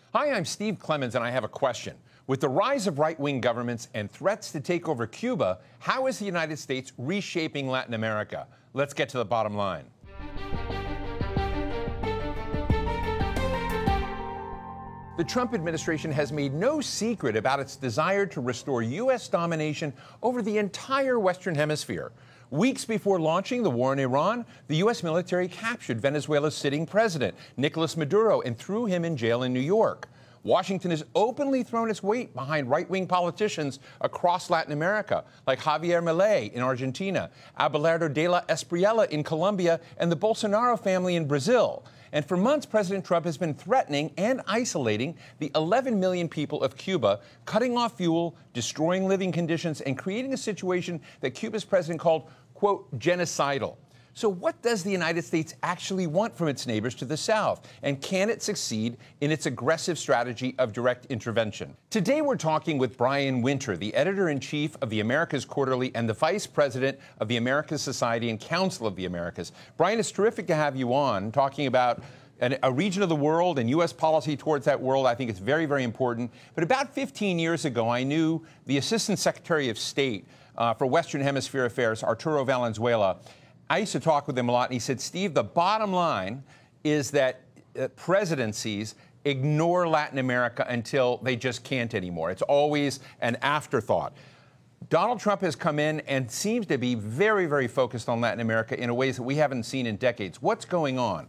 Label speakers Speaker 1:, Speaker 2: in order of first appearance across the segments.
Speaker 1: Hi, I'm Steve Clemons, and I have a question. With the rise of right-wing governments and threats to take over Cuba, how is the United States reshaping Latin America? Let's get to the bottom line. The Trump administration has made no secret about its desire to restore U.S. domination over the entire Western Hemisphere. Weeks before launching the war in Iran, the U.S. military captured Venezuela's sitting president, Nicolas Maduro, and threw him in jail in New York. Washington has openly thrown its weight behind right-wing politicians across Latin America, like Javier Milei in Argentina, Abelardo de la Espriella in Colombia, and the Bolsonaro family in Brazil. And for months, President Trump has been threatening and isolating the 11 million people of Cuba, cutting off fuel, destroying living conditions, and creating a situation that Cuba's president called, quote, genocidal. So what does the United States actually want from its neighbors to the south? And can it succeed in its aggressive strategy of direct intervention? Today, we're talking with Brian Winter, the editor-in-chief of the Americas Quarterly and the vice president of the Americas Society and Council of the Americas. Brian, it's terrific to have you on talking about a region of the world and U.S. policy towards that world. I think it's very, very important. But about 15 years ago, I knew the Assistant Secretary of State for Western Hemisphere Affairs, Arturo Valenzuela. I used to talk with him a lot, and he said, Steve, the bottom line is that presidencies ignore Latin America until they just can't anymore. It's always an afterthought. Donald Trump has come in and seems to be very, very focused on Latin America in ways that we haven't seen in decades. What's going on?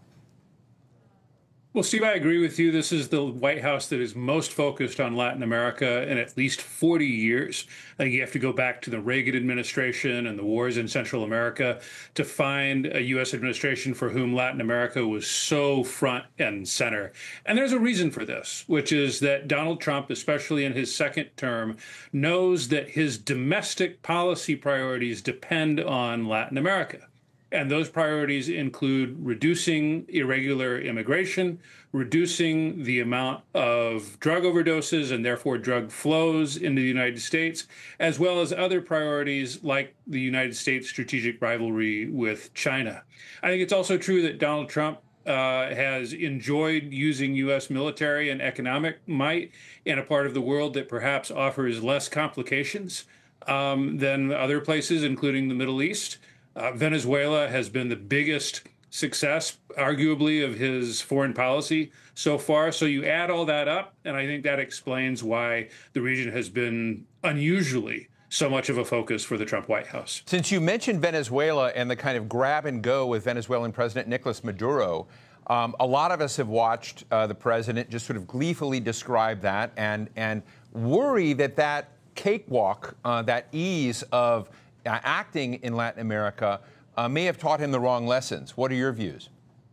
Speaker 2: Well, Steve, I agree with you. This is the White House that is most focused on Latin America in at least 40 years. I think you have to go back to the Reagan administration and the wars in Central America to find a U.S. administration for whom Latin America was so front and center. And there's a reason for this, which is that Donald Trump, especially in his second term, knows that his domestic policy priorities depend on Latin America. And those priorities include reducing irregular immigration, reducing the amount of drug overdoses and therefore drug flows into the United States, as well as other priorities like the United States' strategic rivalry with China. I think it's also true that Donald Trump has enjoyed using U.S. military and economic might in a part of the world that perhaps offers less complications than other places, including the Middle East. Venezuela has been the biggest success, arguably, of his foreign policy so far. So you add all that up, and I think that explains why the region has been unusually so much of a focus for the Trump White House.
Speaker 1: Since you mentioned Venezuela and the kind of grab and go with Venezuelan President Nicolas Maduro, a lot of us have watched the president just sort of gleefully describe that and worry that cakewalk, that ease of acting in Latin America may have taught him the wrong lessons. What are your views?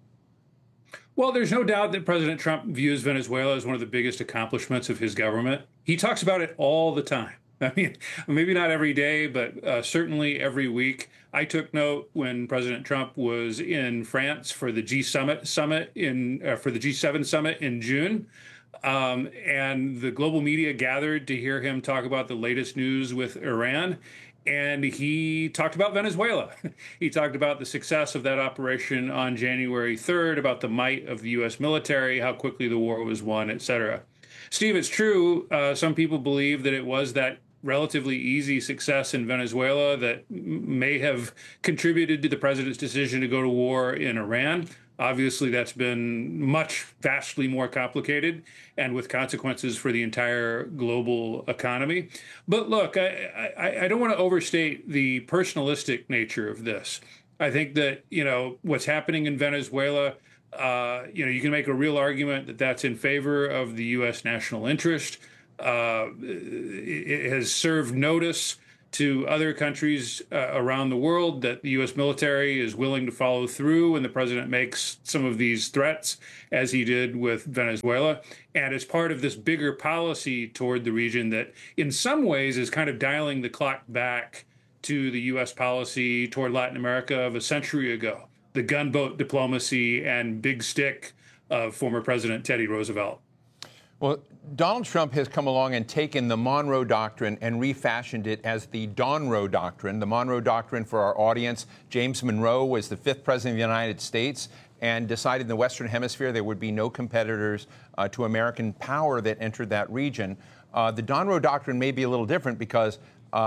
Speaker 2: Well, there's no doubt that President Trump views Venezuela as one of the biggest accomplishments of his government. He talks about it all the time. I mean, maybe not every day, but certainly every week. I took note when President Trump was in France for the G7 summit in June. And the global media gathered to hear him talk about the latest news with Iran. And he talked about Venezuela. He talked about the success of that operation on January 3rd, about the might of the U.S. military, how quickly the war was won, et cetera. Steve, it's true. Some people believe that it was that relatively easy success in Venezuela that may have contributed to the president's decision to go to war in Iran. Obviously, that's been vastly more complicated and with consequences for the entire global economy. But look, I don't want to overstate the personalistic nature of this. I think that, what's happening in Venezuela, you can make a real argument that that's in favor of the U.S. national interest. It has served notice to other countries around the world that the U.S. military is willing to follow through when the president makes some of these threats, as he did with Venezuela. And as part of this bigger policy toward the region that in some ways is kind of dialing the clock back to the U.S. policy toward Latin America of a century ago, the gunboat diplomacy and big stick of former President Teddy Roosevelt.
Speaker 1: Well, Donald Trump has come along and taken the Monroe Doctrine and refashioned it as the Donroe Doctrine. The Monroe Doctrine, for our audience, James Monroe was the fifth president of the United States. and decided in the Western Hemisphere there would be no competitors to American power that entered that region. The Donroe Doctrine may be a little different because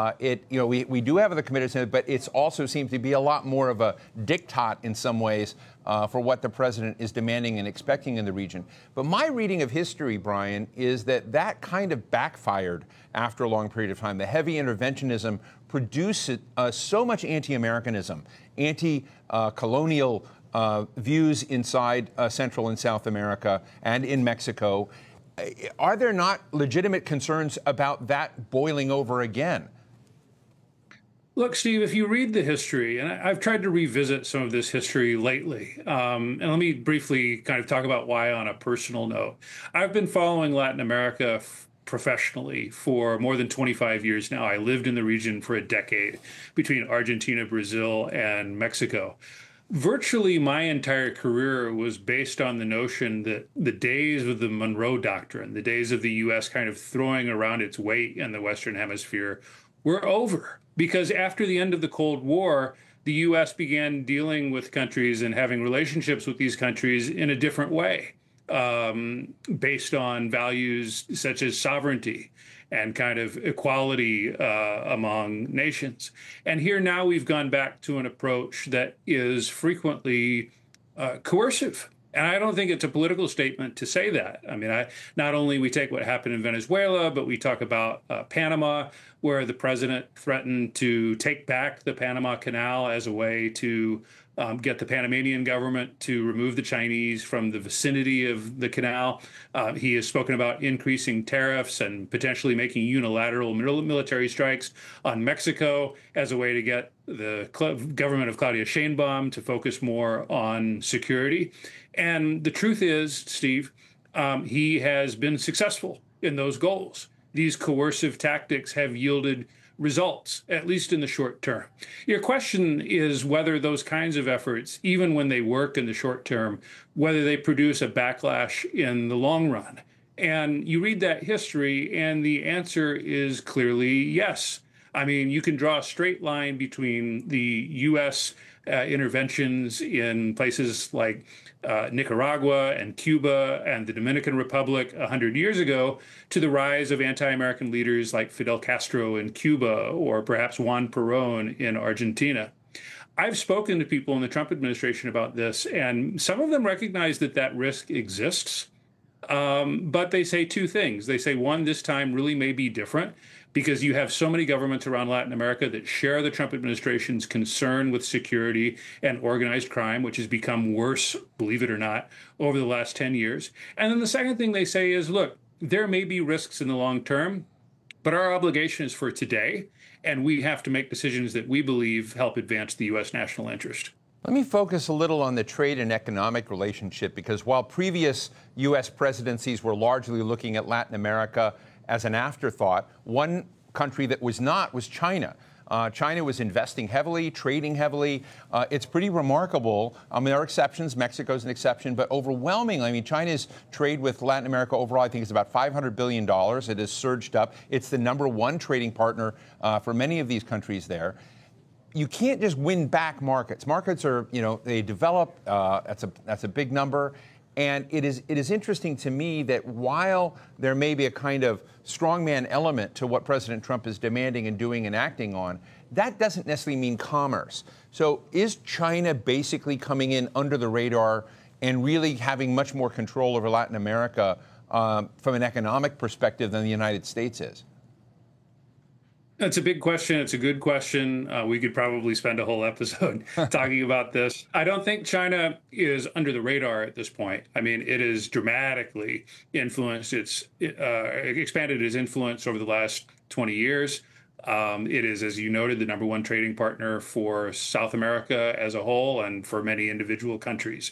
Speaker 1: we do have the committed Senate, but it also seems to be a lot more of a diktat in some ways for what the president is demanding and expecting in the region. But my reading of history, Brian, is that kind of backfired after a long period of time. The heavy interventionism produced so much anti-Americanism, anti-colonial views inside Central and South America and in Mexico. Are there not legitimate concerns about that boiling over again?
Speaker 2: Look, Steve, if you read the history, and I've tried to revisit some of this history lately, and let me briefly kind of talk about why on a personal note. I've been following Latin America professionally for more than 25 years now. I lived in the region for a decade between Argentina, Brazil, and Mexico. Virtually my entire career was based on the notion that the days of the Monroe Doctrine, the days of the U.S. kind of throwing around its weight in the Western Hemisphere, were over. Because after the end of the Cold War, the U.S. began dealing with countries and having relationships with these countries in a different way, based on values such as sovereignty and kind of equality among nations. And here now we've gone back to an approach that is frequently coercive. And I don't think it's a political statement to say that. I mean, not only we take what happened in Venezuela, but we talk about Panama, where the president threatened to take back the Panama Canal as a way to get the Panamanian government to remove the Chinese from the vicinity of the canal. He has spoken about increasing tariffs and potentially making unilateral military strikes on Mexico as a way to get the government of Claudia Sheinbaum to focus more on security. And the truth is, Steve, he has been successful in those goals. These coercive tactics have yielded results, at least in the short term. Your question is whether those kinds of efforts, even when they work in the short term, whether they produce a backlash in the long run. And you read that history, and the answer is clearly yes. I mean, you can draw a straight line between the U.S. Interventions in places like Nicaragua and Cuba and the Dominican Republic 100 years ago to the rise of anti-American leaders like Fidel Castro in Cuba or perhaps Juan Perón in Argentina. I've spoken to people in the Trump administration about this, and some of them recognize that risk exists. But they say two things. They say, one, this time really may be different because you have so many governments around Latin America that share the Trump administration's concern with security and organized crime, which has become worse, believe it or not, over the last 10 years. And then the second thing they say is, look, there may be risks in the long term, but our obligation is for today, and we have to make decisions that we believe help advance the U.S. national interest.
Speaker 1: Let me focus a little on the trade and economic relationship, because while previous U.S. presidencies were largely looking at Latin America as an afterthought, one country that was not was China. China was investing heavily, trading heavily. It's pretty remarkable. I mean, there are exceptions. Mexico's an exception, but overwhelmingly, I mean, China's trade with Latin America overall, I think, is about $500 billion. It has surged up. It's the number one trading partner for many of these countries there. You can't just win back markets. Markets are, they develop. That's a big number. And it is interesting to me that while there may be a kind of strongman element to what President Trump is demanding and doing and acting on, that doesn't necessarily mean commerce. So is China basically coming in under the radar and really having much more control over Latin America from an economic perspective than the United States is?
Speaker 2: It's a big question. It's a good question. We could probably spend a whole episode talking about this. I don't think China is under the radar at this point. I mean, it has dramatically influenced expanded its influence over the last 20 years. It is, as you noted, the number one trading partner for South America as a whole and for many individual countries.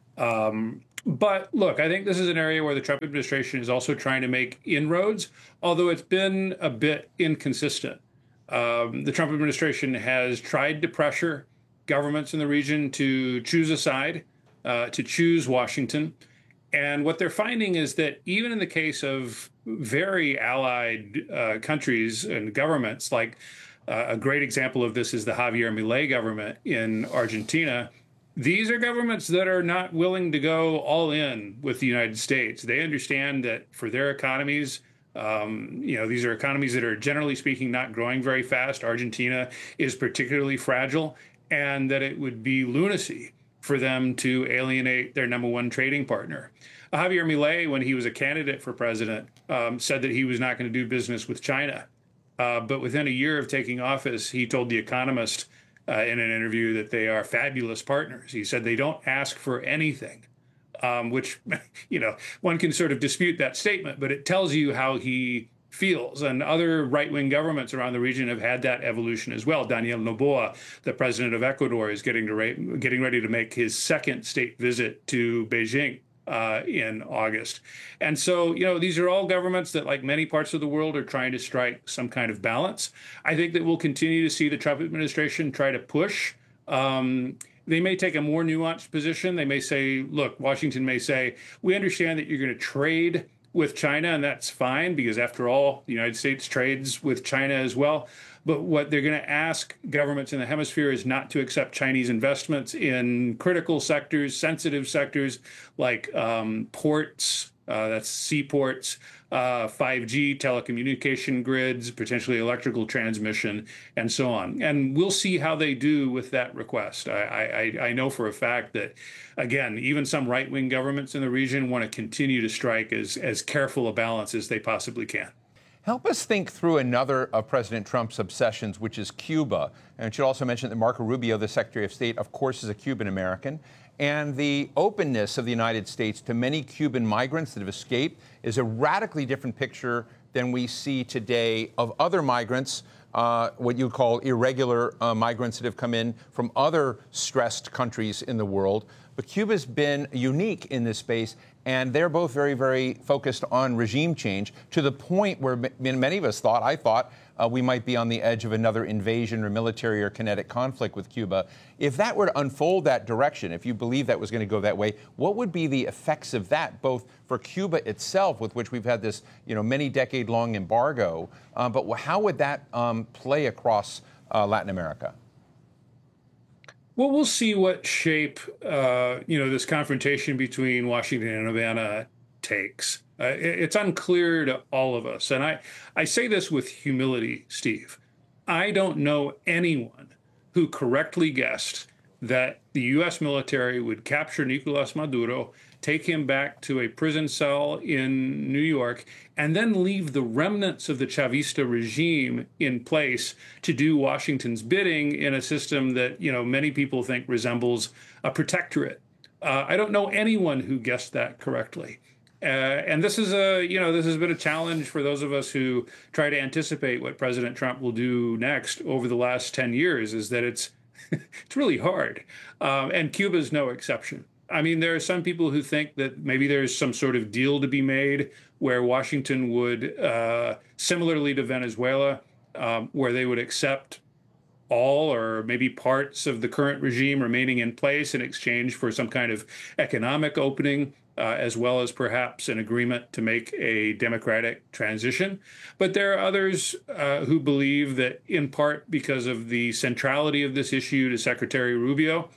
Speaker 2: But look, I think this is an area where the Trump administration is also trying to make inroads, although it's been a bit inconsistent. The Trump administration has tried to pressure governments in the region to choose a side, to choose Washington. And what they're finding is that even in the case of very allied countries and governments, like a great example of this is the Javier Milei government in Argentina, These are governments that are not willing to go all in with the United States. They understand that for their economies, these are economies that are generally speaking not growing very fast. Argentina is particularly fragile, and that it would be lunacy for them to alienate their number one trading partner. Javier Milei, when he was a candidate for president, said that he was not going to do business with China. But within a year of taking office, he told The Economist in an interview that they are fabulous partners. He said they don't ask for anything, which, one can sort of dispute that statement, but it tells you how he feels. And other right-wing governments around the region have had that evolution as well. Daniel Noboa, the president of Ecuador, is getting ready to make his second state visit to Beijing in August. And so, these are all governments that, like many parts of the world, are trying to strike some kind of balance. I think that we'll continue to see the Trump administration try to push. They may take a more nuanced position. They may say, look, Washington may say, we understand that you're going to trade with China, and that's fine, because after all, the United States trades with China as well. But what they're going to ask governments in the hemisphere is not to accept Chinese investments in critical sectors, sensitive sectors like ports, that's seaports, 5G, telecommunication grids, potentially electrical transmission, and so on. And we'll see how they do with that request. I know for a fact that, again, even some right-wing governments in the region want to continue to strike as careful a balance as they possibly can.
Speaker 1: Help us think through another of President Trump's obsessions, which is Cuba. And it should also mention that Marco Rubio, the Secretary of State, of course, is a Cuban American. And the openness of the United States to many Cuban migrants that have escaped is a radically different picture than we see today of other migrants, what you call irregular migrants that have come in from other stressed countries in the world. But Cuba's been unique in this space, and they're both very, very focused on regime change, to the point where many of us thought, I thought, we might be on the edge of another invasion or military or kinetic conflict with Cuba. If that were to unfold that direction, if you believe that was going to go that way, what would be the effects of that, both for Cuba itself, with which we've had this, many decade-long embargo, but how would that play across Latin America?
Speaker 2: Well, we'll see what shape, this confrontation between Washington and Havana takes. It's unclear to all of us. And I say this with humility, Steve. I don't know anyone who correctly guessed that the U.S. military would capture Nicolas Maduro, take him back to a prison cell in New York, and then leave the remnants of the Chavista regime in place to do Washington's bidding in a system that, many people think resembles a protectorate. I don't know anyone who guessed that correctly. And this is this has been a challenge for those of us who try to anticipate what President Trump will do next over the last 10 years, is that it's really hard. And Cuba is no exception. I mean, there are some people who think that maybe there's some sort of deal to be made where Washington would, similarly to Venezuela, where they would accept all or maybe parts of the current regime remaining in place in exchange for some kind of economic opening, as well as perhaps an agreement to make a democratic transition. But there are others who believe that, in part because of the centrality of this issue to Secretary Rubio,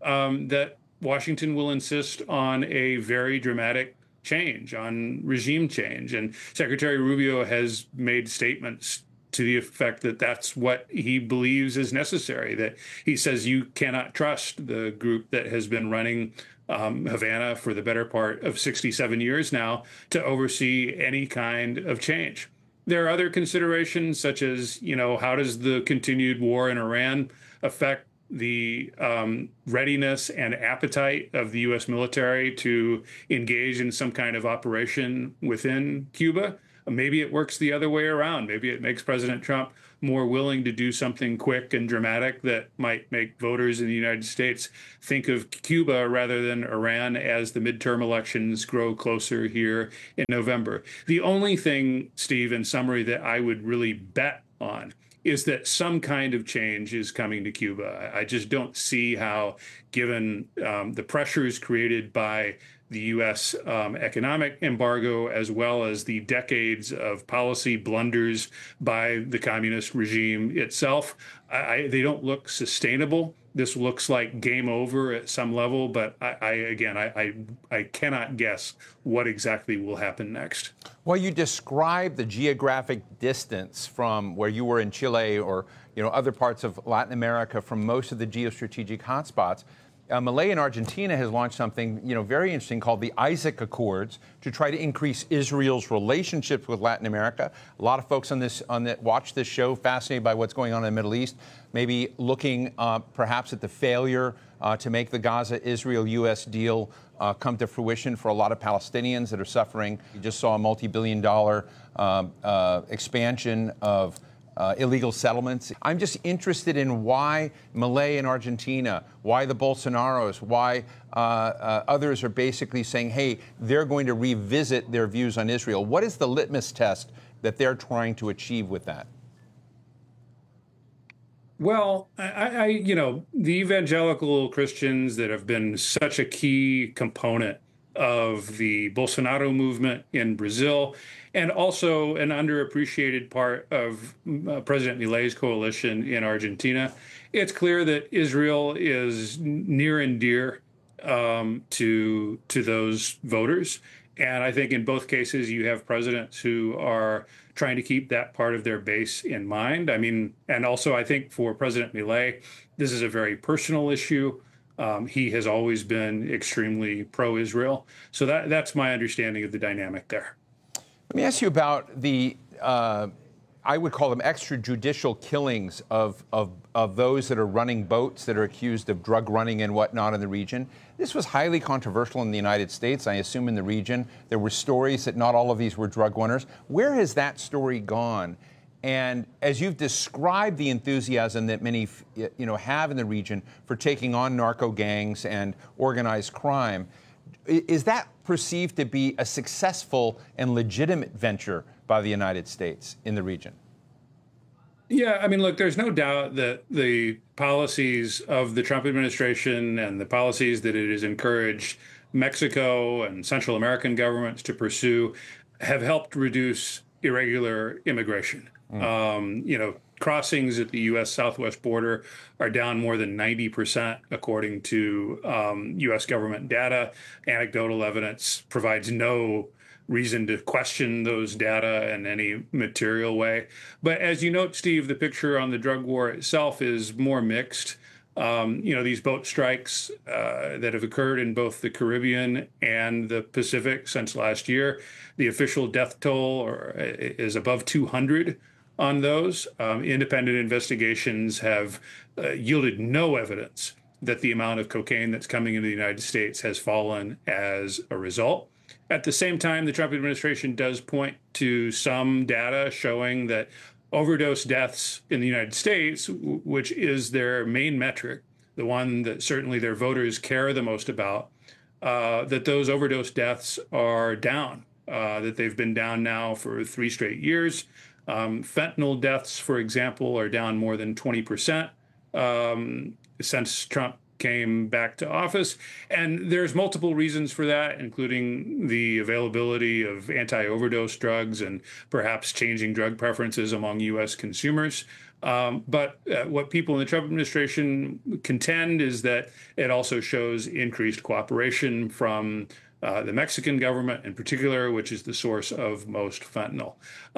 Speaker 2: that Washington will insist on a very dramatic change, on regime change. And Secretary Rubio has made statements to the effect that that's what he believes is necessary, that he says you cannot trust the group that has been running Havana for the better part of 67 years now to oversee any kind of change. There are other considerations, such as, how does the continued war in Iran affect the readiness and appetite of the U.S. military to engage in some kind of operation within Cuba? Maybe it works the other way around. Maybe it makes President Trump more willing to do something quick and dramatic that might make voters in the United States think of Cuba rather than Iran as the midterm elections grow closer here in November. The only thing, Steve, in summary, that I would really bet on is that some kind of change is coming to Cuba. I just don't see how, given the pressures created by the U.S. Economic embargo, as well as the decades of policy blunders by the communist regime itself, they don't look sustainable. this looks like game over at some level, but I cannot guess what exactly will happen next.
Speaker 1: Well, you described the geographic distance from where you were in Chile or other parts of Latin America from most of the geostrategic hotspots. Milei in Argentina has launched something very interesting called the Isaac Accords to try to increase Israel's relationships with Latin America. A lot of folks watch this show fascinated by what's going on in the Middle East, maybe looking perhaps at the failure to make the Gaza-Israel-U.S. deal come to fruition for a lot of Palestinians that are suffering. You just saw a multi-billion-dollar expansion of illegal settlements. I'm just interested in why Milei in Argentina, why the Bolsonaros, why others are basically saying, hey, they're going to revisit their views on Israel. What is the litmus test that they're trying to achieve with that?
Speaker 2: Well, the evangelical Christians that have been such a key component of the Bolsonaro movement in Brazil, and also an underappreciated part of President Milei's coalition in Argentina. It's clear that Israel is near and dear to those voters. And I think in both cases, you have presidents who are trying to keep that part of their base in mind. I mean, and also I think for President Milei, this is a very personal issue. He has always been extremely pro-Israel. So that's my understanding of the dynamic there.
Speaker 1: Let me ask you about the, I would call them extrajudicial killings of those that are running boats that are accused of drug running and whatnot in the region. This was highly controversial in the United States, I assume in the region. There were stories that not all of these were drug runners. Where has that story gone? And as you've described the enthusiasm that many have in the region for taking on narco gangs and organized crime, is that perceived to be a successful and legitimate venture by the United States in the region?
Speaker 2: Yeah, I mean, look, there's no doubt that the policies of the Trump administration and the policies that it has encouraged Mexico and Central American governments to pursue have helped reduce irregular immigration. Crossings at the U.S. southwest border are down more than 90%, according to U.S. government data. Anecdotal evidence provides no reason to question those data in any material way. But as you note, Steve, the picture on the drug war itself is more mixed. These boat strikes that have occurred in both the Caribbean and the Pacific since last year, the official death toll is above 200 on those. Independent investigations have yielded no evidence that the amount of cocaine that's coming into the United States has fallen as a result. At the same time, the Trump administration does point to some data showing that overdose deaths in the United States, which is their main metric, the one that certainly their voters care the most about, that those overdose deaths are down, that they've been down now for 3 straight years. Fentanyl deaths, for example, are down more than 20% since Trump came back to office. And there's multiple reasons for that, including the availability of anti-overdose drugs and perhaps changing drug preferences among U.S. consumers. But what people in the Trump administration contend is that it also shows increased cooperation from the Mexican government in particular, which is the source of most fentanyl.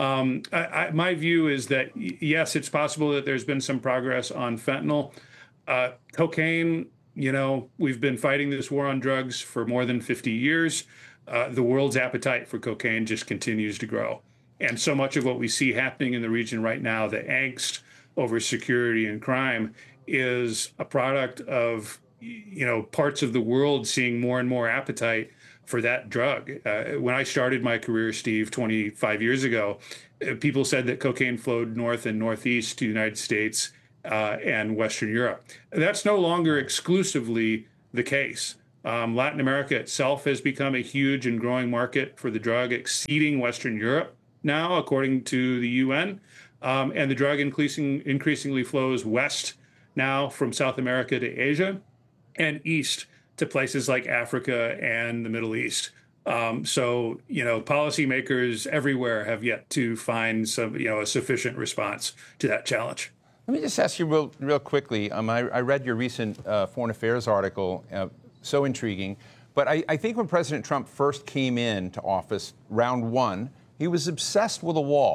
Speaker 2: My view is that, yes, it's possible that there's been some progress on fentanyl. Cocaine, we've been fighting this war on drugs for more than 50 years. The world's appetite for cocaine just continues to grow. And so much of what we see happening in the region right now, the angst over security and crime, is a product of, parts of the world seeing more and more appetite for that drug. When I started my career, Steve, 25 years ago, people said that cocaine flowed north and northeast to the United States and Western Europe. That's no longer exclusively the case. Latin America itself has become a huge and growing market for the drug, exceeding Western Europe now, according to the UN. And the drug increasingly flows west now from South America to Asia and east to places like Africa and the Middle East. So, policymakers everywhere have yet to find a sufficient response to that challenge.
Speaker 1: Let me just ask you real quickly. I read your recent Foreign Affairs article, so intriguing. But I think when President Trump first came into office, round one, he was obsessed with a wall.